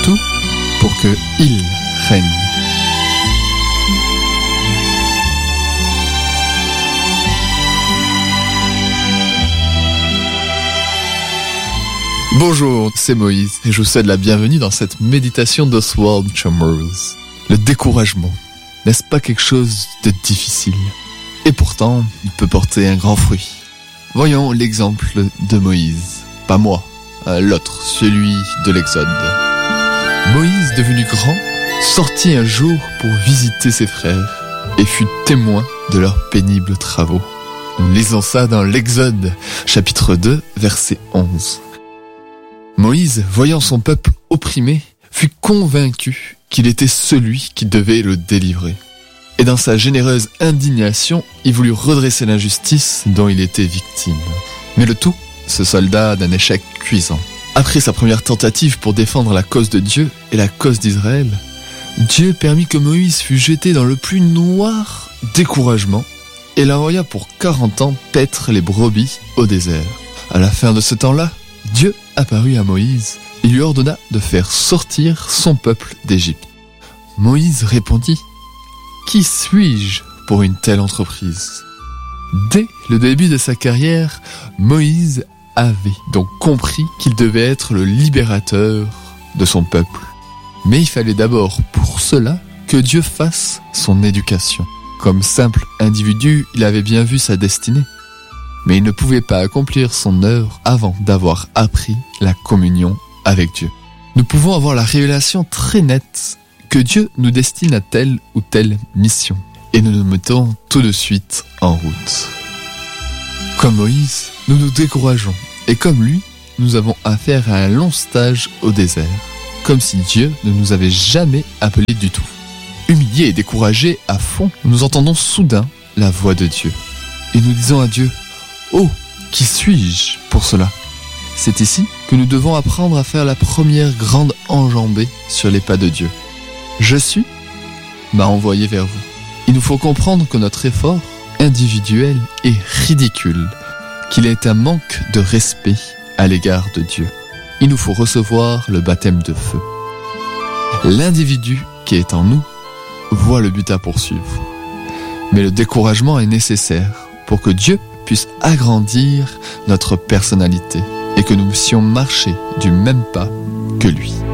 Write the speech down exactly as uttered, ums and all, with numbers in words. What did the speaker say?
tout pour que il règne. Bonjour, c'est Moïse et je vous souhaite la bienvenue dans cette méditation d'Oswald Chambers. Le découragement, n'est-ce pas quelque chose de difficile? Et pourtant, il peut porter un grand fruit. Voyons l'exemple de Moïse. Pas moi, l'autre, celui de l'Exode. Moïse, devenu grand, sortit un jour pour visiter ses frères et fut témoin de leurs pénibles travaux. Nous lisons ça dans l'Exode, chapitre deux, verset onze. Moïse, voyant son peuple opprimé, fut convaincu qu'il était celui qui devait le délivrer. Et dans sa généreuse indignation, il voulut redresser l'injustice dont il était victime. Mais le tout se solda d'un échec cuisant. Après sa première tentative pour défendre la cause de Dieu et la cause d'Israël, Dieu permit que Moïse fût jeté dans le plus noir découragement et l'envoya pour quarante ans paître les brebis au désert. À la fin de ce temps-là, Dieu apparut à Moïse et lui ordonna de faire sortir son peuple d'Égypte. Moïse répondit : « Qui suis-je pour une telle entreprise ?» Dès le début de sa carrière, Moïse avait donc compris qu'il devait être le libérateur de son peuple. Mais il fallait d'abord pour cela que Dieu fasse son éducation. Comme simple individu, il avait bien vu sa destinée. Mais il ne pouvait pas accomplir son œuvre avant d'avoir appris la communion avec Dieu. Nous pouvons avoir la révélation très nette que Dieu nous destine à telle ou telle mission. Et nous nous mettons tout de suite en route. Comme Moïse, nous nous décourageons. Et comme lui, nous avons affaire à un long stage au désert. Comme si Dieu ne nous avait jamais appelés du tout. Humiliés et découragés à fond, nous entendons soudain la voix de Dieu. Et nous disons à Dieu : « Oh, qui suis-je pour cela ?» C'est ici que nous devons apprendre à faire la première grande enjambée sur les pas de Dieu. Je suis m'a envoyé vers vous. Il nous faut comprendre que notre effort individuel est ridicule, qu'il est un manque de respect à l'égard de Dieu. Il nous faut recevoir le baptême de feu. L'individu qui est en nous voit le but à poursuivre. Mais le découragement est nécessaire pour que Dieu puisse agrandir notre personnalité et que nous puissions marcher du même pas que lui.